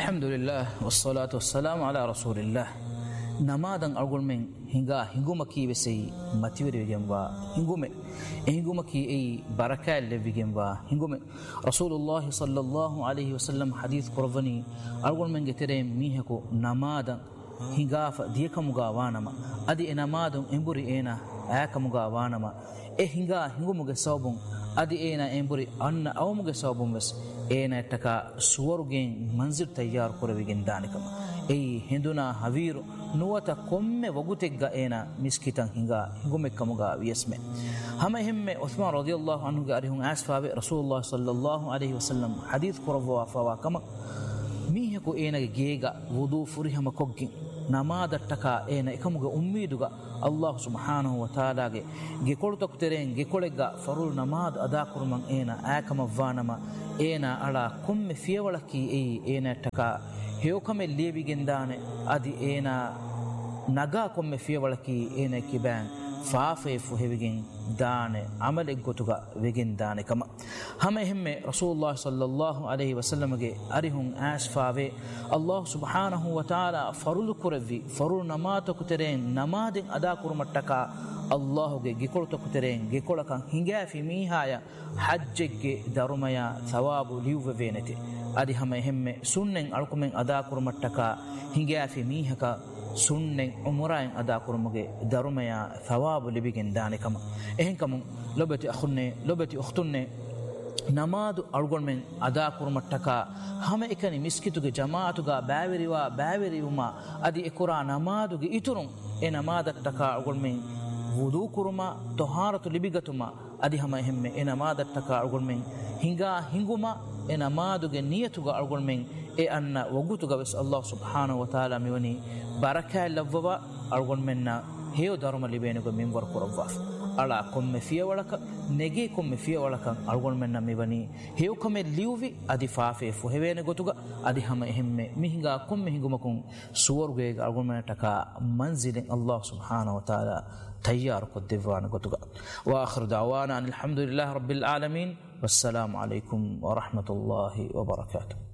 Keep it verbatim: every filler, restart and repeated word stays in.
الحمد لله والصلاة والسلام على رسول الله. نمادن أقول من هنگا هنگوما كي بسي ماتيوري جنبا هنگومه هنگوما كي أي بركة اللي جنبا هنگومه رسول الله صلى الله عليه وسلم حديث قرباني أقول من جترين ميهكو نمادن هنگا فديك مغاوانما أدي نمادن إمبوري إينا آك مغاوانما إيه هنگا هنگوما جسابون أدي إينا إمبوري أن أو مغسابون بس إينا تكا سورجين منزل تيار كرويجين دانكما أي هندونا هويرو نوتا كم وقتك إينا مسكتان هنگا هنگومك كمغا ويسمه هم هم عثمان رضي الله عنه قارهم أسفا رسول الله صلى الله عليه وسلم حديث قربوا فوا كما ميهكو إينا جيغا وضو فريهم كوجين نماذا تكا إينا إكمغا أميدوغا الله سبحانه وتعالى جيكول تكترين جيكولغا فرول نماذ أدا كرمان إينا آكما فانما إينا على كم فيولكي إي إينا تكا هيوكم اللي بيجندانه أدي إينا نجا كم فيولكي إينا كيبان فافي فهيجين دانه عمل إجتوجا بيجين دانه كما هم هم رسول الله صلى الله عليه وسلم جي أريهم أسفاوي الله سبحانه وتعالى فرول كرفي فرول نماذ كترين نماذ أدا كرمتكا الله جي جيكول تكترين جيكول كان هنجا في ميهايا حج جي دارميا ثواب ليوف فينتي أدي هم هم سنن أركمن أدا كرمتكا هنجا في ميهكا سنن عمرين أدا كرمجي دارميا ثواب لبيجن دانكما إهنكم لبتي أخني لبتي أختني نماذ أرجون من أدا كرمتكا هم إكني مسكتوج جماعتوجا باوريوا باوريوما أدي إكورا نماذوج إترون إيه نماذ تكا أرجون من وضوء كرما طهارة لبيجتما أدي هم هم إيه نماذ تكا أرجون من هنگا هنگوما إيه نماذوج نيتوجا أرجون من إيه أن وجودوجا بس الله سبحانه وتعالى ميوني بركة لفوا أرجون منا هيو دارما لبينوجا من وركورواف على كم فيه ولك نجي كم فيه ولك أرجون منا ميوني هيو كم ليوفي أدي فافي فهوين جوتوجا أدي هم هم مهنگا كم مهنگوما كون سورجا أرجون منا تكا منزل الله سبحانه وتعالى تيار كدفان قطقا وآخر دعوانا أن الحمد لله رب العالمين والسلام عليكم ورحمة الله وبركاته.